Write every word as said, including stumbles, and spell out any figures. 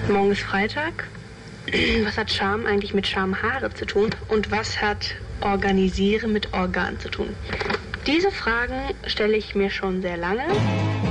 Morgen ist Freitag. Was hat Charme eigentlich mit Schamhaare zu tun? Und was hat Organisieren mit Organ zu tun? Diese Fragen stelle ich mir schon sehr lange.